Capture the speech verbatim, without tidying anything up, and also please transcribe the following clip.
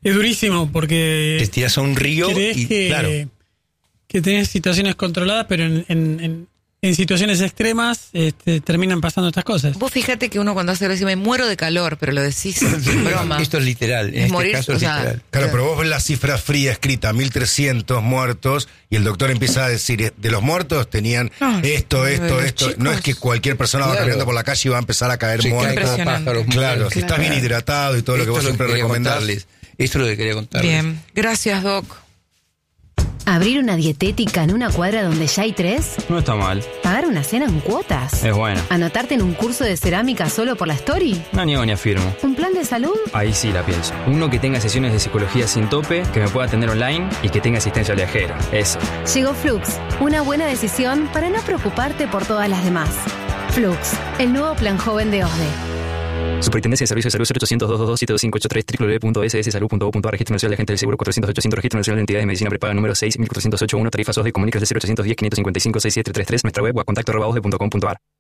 es durísimo porque... Te tiras a un río y que, claro. que tenés situaciones controladas, pero en, en, en, en situaciones extremas este, terminan pasando estas cosas. Vos fíjate que uno cuando hace algo dice, me muero de calor, pero lo decís en broma. Esto es literal, en Es este morir, caso o es sea, literal. Claro, pero vos ves la cifra fría escrita, mil trescientos muertos, y el doctor empieza a decir, de los muertos tenían Ah, esto, de esto, los esto. chicos. No es que cualquier persona va Claro. caminando por la calle y va a empezar a caer Se cae muerto. como Impresionante. pájaros Claro, muertos. si estás bien hidratado y todo lo que Esto vos es lo siempre quería recomendás. contarles. Esto es lo que quería contarles. Bien, gracias, Doc. ¿Abrir una dietética en una cuadra donde ya hay tres? No está mal. ¿Pagar una cena en cuotas? Es bueno. ¿Anotarte en un curso de cerámica solo por la story? No niego ni afirmo. ¿Un plan de salud? Ahí sí la pienso. Uno que tenga sesiones de psicología sin tope, que me pueda atender online y que tenga asistencia al viajero. Eso. Llegó Flux, una buena decisión para no preocuparte por todas las demás. Flux, el nuevo plan joven de O S D E. Superintendencia de Servicios de Salud cero ochocientos, doscientos veintidós, setenta y cinco ochenta y tres, doble u doble u doble u punto ese ese salud punto gov punto a r, Registro Nacional de Agentes del Seguro cuatrocientos ochocientos, Registro Nacional de Entidades de Medicina Prepaga número seis mil cuatrocientos ochenta y uno, tarifas O S D E, comunicas de cero ochocientos diez, quinientos cincuenta y cinco, sesenta y siete treinta y tres, nuestra web o a contacto arroba osde punto com punto a r.